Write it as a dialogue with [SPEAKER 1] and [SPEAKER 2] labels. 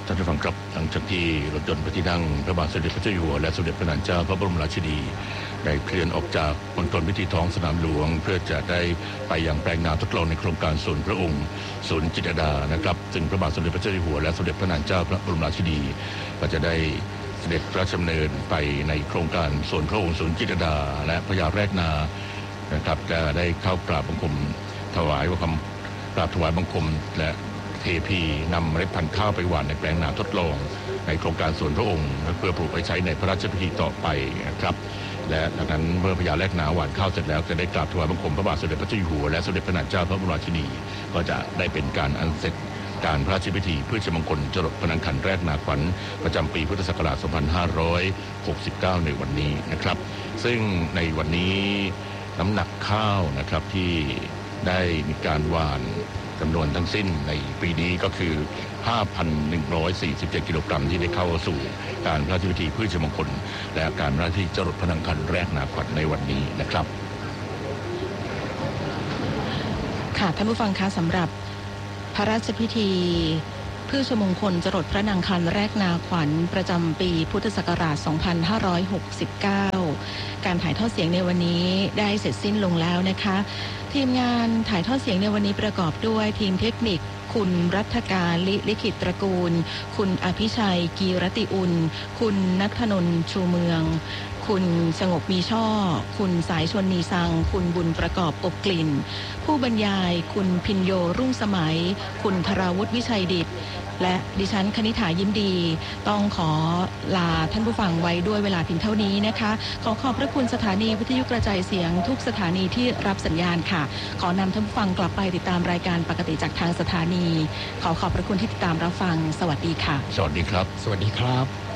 [SPEAKER 1] ท่านผู้ฟังครับหลังจากที่รถยนต์พระที่นั่งพระบาทสมเด็จพระเจ้าอยู่หัวและสมเด็จพระนางเจ้าพระบรมราชินีได้เคลื่อนออกจากมณฑลพิธีท้องสนามหลวงเพื่อจะได้ไปยังแปลงนาทดลองในโครงการส่วนพระองค์ศูนย์จิตรลดานะครับซึ่งพระบาทสมเด็จพระเจ้าอยู่หัวและสมเด็จพระนางเจ้าพระบรมราชินีก็จะได้เสด็จพระราชดำเนินไปในโครงการส่วนพระองค์ศูนย์จิตรลดาและพญาแรกนานะครับจะได้เข้ากราบบังคมถวายบังคมและเทพีนำเมล็ดพันธุ์ข้าวไปหว่านในแปลงนาทดลองในโครงการส่วนพระองค์เพื่อปลูกไปใช้ในพระราชพิธีต่อไปนะครับและดังนั้นเมื่อพญาแรกนาหว่านข้าวเสร็จแล้วจะได้กราบถวายบังคมพระบาทสมเด็จพระเจ้าอยู่หัวและสมเด็จพระนางเจ้าพระบรมราชินีก็จะได้เป็นการอันเสร็จการพระราชพิธีเพื่อชมงคลจรดพระนางคันแรกนาขวัญประจำปีพุทธศักราช 2569 ในวันนี้นะครับซึ่งในวันนี้น้ำหนักข้าวนะครับที่ได้มีการหว่านจำนวนทั้งสิ้นในปีนี้ก็คือ 5,147 กิโลกรัมที่ได้เข้าสู่การพระราชพิธีพืชมงคลและการพระราชพิธีจรดพระนางคันแรกนาขวัญในวันนี้นะครับ
[SPEAKER 2] ค่ะท่านผู้ฟังคะสำหรับพระราชพิธีพืชมงคลจรดพระนางคันแรกนาขวัญประจำปีพุทธศักราช 2569 การถ่ายทอดเสียงในวันนี้ได้เสร็จสิ้นลงแล้วนะคะทีมงานถ่ายทอดเสียงในวันนี้ประกอบด้วยทีมเทคนิคคุณรัฐการลิขิตตระกูลคุณอภิชัยกีรติอุ่นคุณณัฐนนท์ชูเมืองคุณสงบมีช่อคุณสายชนนีสังคุณบุญประกอบอบกลิ่นผู้บรรยายคุณพินโยรุ่งสมัยคุณธราวุฒิวิชัยดิษฐ์และดิฉันคณิษฐายิ้มดีต้องขอลาท่านผู้ฟังไว้ด้วยเวลาเพียงเท่านี้นะคะขอบพระคุณสถานีวิทยุกระจายเสียงทุกสถานีที่รับสัญญาณค่ะขอนำท่านผู้ฟังกลับไปติดตามรายการปกติจากทางสถานีขอบพระคุณที่ติดตามรับฟังสวัสดีค่ะ
[SPEAKER 1] สวัสดีครับ
[SPEAKER 3] สวัสดีครับ